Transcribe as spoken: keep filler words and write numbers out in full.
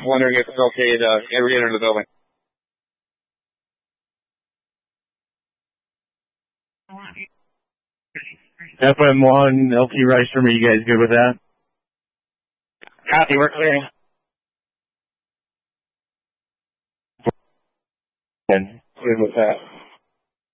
wondering if it's okay to re-enter the building. F M one, L T Reister, are you guys good with that? Copy, we're clearing. Good with that.